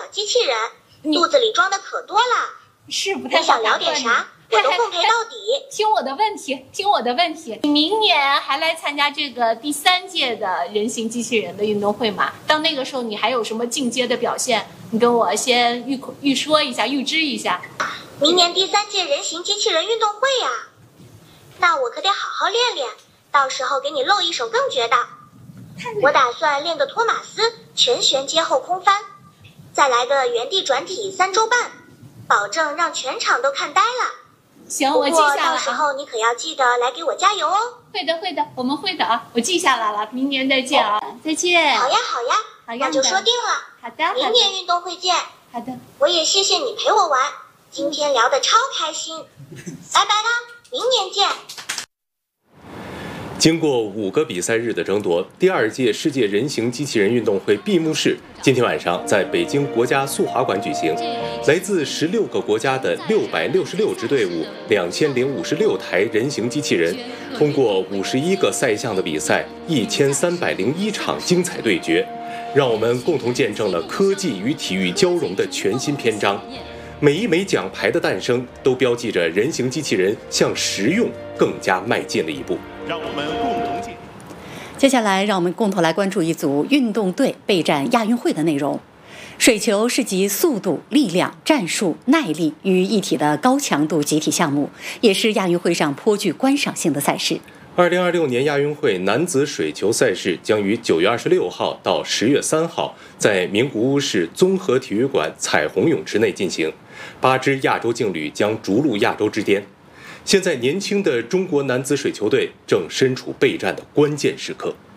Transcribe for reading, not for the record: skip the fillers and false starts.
机器人，肚子里装的可多了。 是不太好。 你想聊点啥？我都奉陪到底。 听我的问题。你明年还来参加这个第3届的人形机器人的运动会吗？到那个时候你还有什么进阶的表现？你跟我先预说一下，预知一下。 明年第3届人形机器人运动会呀，那我可得好好练练，到时候给你露一手更绝的。我打算练个托马斯全旋接后空翻，再来个原地转体3周半，保证让全场都看呆了。 行，我记下了。不过到时候你可要记得来给我加油哦。 会的，我们会的啊，我记下来了。明年再见啊，再见。 好呀，那就说定了。 好的， 明年运动会见。 好的。 我也谢谢你陪我玩，今天聊得超开心。拜拜啦，明年见。 经过5个比赛日的争夺，第2届世界人形机器人运动会闭幕式今天晚上在北京国家速滑馆举行。来自16个国家的666支队伍，2056台人形机器人，通过51个赛项的比赛，1301场精彩对决，让我们共同见证了科技与体育交融的全新篇章。每一枚奖牌的诞生，都标记着人形机器人向实用更加迈进了一步。让我们共同见。 接下来，让我们共同来关注一组运动队备战亚运会的内容。水球是集速度、力量、战术、耐力于一体的高强度集体项目，也是亚运会上颇具观赏性的赛事。 2026年亚运会男子水球赛事将于9月26号到10月3号在名古屋市综合体育馆彩虹泳池内进行，8支亚洲劲旅将逐鹿亚洲之巅。现在年轻的中国男子水球队正身处备战的关键时刻。